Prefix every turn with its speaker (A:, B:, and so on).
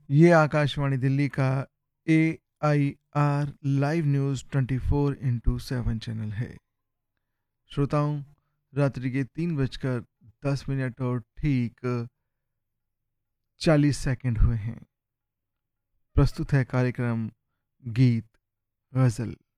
A: ये आकाशवाणी दिल्ली का AIR live news 24/7 channel है। श्रोताओं, रात्रि के 3:10 और ठीक 40 सेकंड हुए हैं। प्रस्तुत है कार्यक्रम गीत गज़ल।